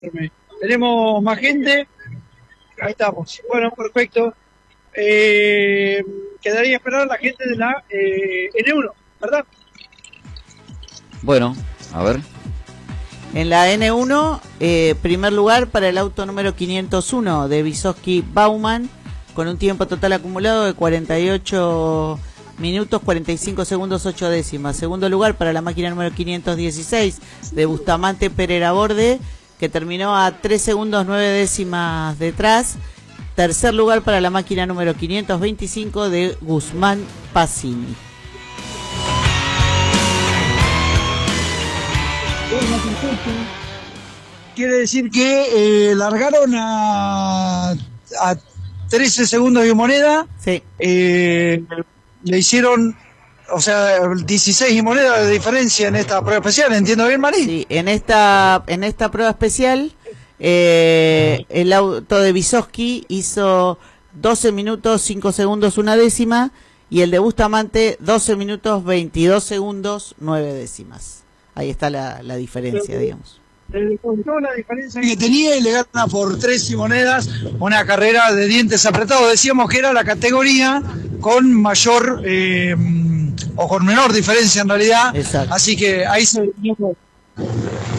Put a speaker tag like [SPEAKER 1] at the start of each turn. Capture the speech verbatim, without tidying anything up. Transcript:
[SPEAKER 1] Tenemos más gente. Ahí estamos. Bueno, perfecto. Eh, quedaría esperar a la gente de la eh, N uno, ¿verdad?
[SPEAKER 2] Bueno, a ver.
[SPEAKER 3] En la N uno, eh, primer lugar para el auto número quinientos uno de Vysotsky Bauman, con un tiempo total acumulado de cuarenta y ocho minutos, cuarenta y cinco segundos, ocho décimas. Segundo lugar para la máquina número quinientos dieciséis de Bustamante Pereira Borde, que terminó a tres segundos, nueve décimas detrás. Tercer lugar para la máquina número quinientos veinticinco de Guzmán Pacini.
[SPEAKER 1] Quiere decir que eh, largaron a, a trece segundos de moneda.
[SPEAKER 3] Sí.
[SPEAKER 1] Eh, le hicieron, o sea, dieciséis y moneda de diferencia en esta prueba especial. ¿Entiendo bien, Mari?
[SPEAKER 3] Sí, en esta, en esta prueba especial, eh, el auto de Vysotsky hizo doce minutos, cinco segundos, una décima, y el de Bustamante doce minutos, veintidós segundos, nueve décimas. Ahí está la, la diferencia, digamos.
[SPEAKER 1] Le contó la diferencia que tenía y le gana por tres y monedas una carrera de dientes apretados. Decíamos que era la categoría con mayor eh, o con menor diferencia en realidad.
[SPEAKER 3] Exacto.
[SPEAKER 1] Así que ahí se